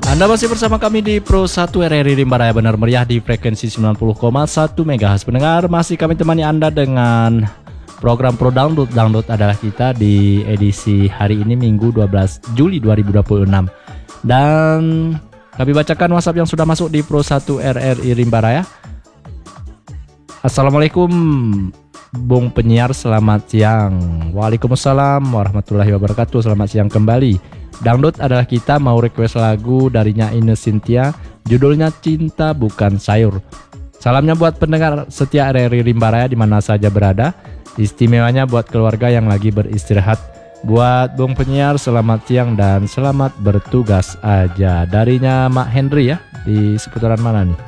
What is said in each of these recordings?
Anda masih bersama kami di Pro 1 RRI Rimba Raya Benar Meriah di frekuensi 90,1 MHz. Pendengar, masih kami temani Anda dengan program Pro Dangdut. Dangdut adalah kita di edisi hari ini Minggu 12 Juli 2026. Dan kami bacakan WhatsApp yang sudah masuk di Pro 1 RRI Rimba Raya. Assalamualaikum Bung penyiar, selamat siang. Waalaikumsalam warahmatullahi wabarakatuh. Selamat siang kembali. Dangdut adalah kita, mau request lagu darinya Ine Cynthia, judulnya Cinta Bukan Sayur. Salamnya buat pendengar setia RRI Rimba Raya di mana saja berada. Istimewanya buat keluarga yang lagi beristirahat. Buat Bung penyiar, selamat siang dan selamat bertugas aja. Darinya Mak Henry ya, di seputaran mana nih?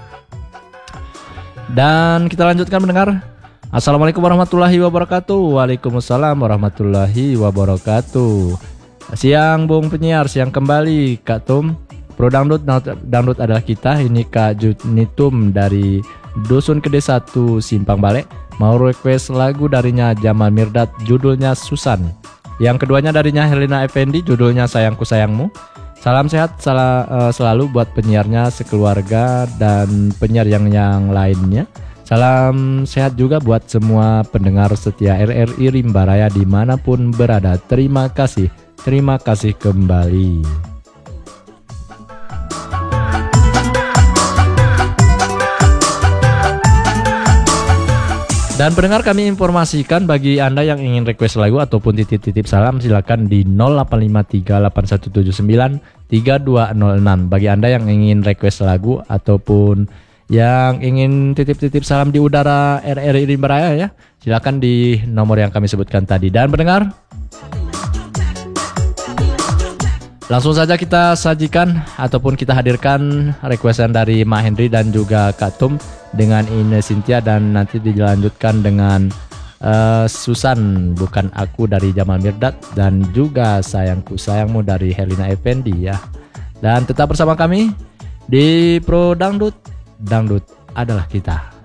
Dan kita lanjutkan mendengar. Assalamualaikum warahmatullahi wabarakatuh. Waalaikumsalam warahmatullahi wabarakatuh. Siang Bung penyiar, siang kembali Kak Tum. Pro Dangdut, Dangdut adalah kita. Ini Kak Junitum dari Dusun Kede 1 Simpang Balek. Mau request lagu darinya Jamal Mirdad, judulnya Susan. Yang keduanya darinya Helena Effendi, judulnya Sayangku Sayangmu. Salam sehat selalu buat penyiarnya sekeluarga dan penyiar yang lainnya. Salam sehat juga buat semua pendengar setia RRI Rimba Raya dimanapun berada. Terima kasih kembali. Dan pendengar, kami informasikan bagi Anda yang ingin request lagu ataupun titip-titip salam, silakan di 085381793206. Bagi Anda yang ingin request lagu ataupun yang ingin titip-titip salam di udara RRI Rimba Raya ya, silakan di nomor yang kami sebutkan tadi. Dan pendengar, langsung saja kita sajikan ataupun kita hadirkan requestan dari Mak Henry dan juga Kak Tum dengan Ine Cynthia, dan nanti dilanjutkan dengan Susan Bukan Aku dari Jamal Mirdad dan juga Sayangku Sayangmu dari Helena Effendi ya. Dan tetap bersama kami di Pro Dangdut. Dangdut adalah kita.